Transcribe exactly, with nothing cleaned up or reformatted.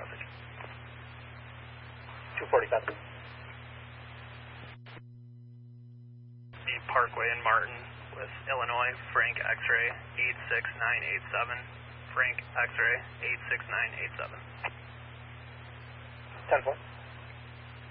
message. two forty, copy. The Parkway in Martin with Illinois, Frank X-ray eight six nine eight seven, Frank X-ray eight six nine eight seven. ten four.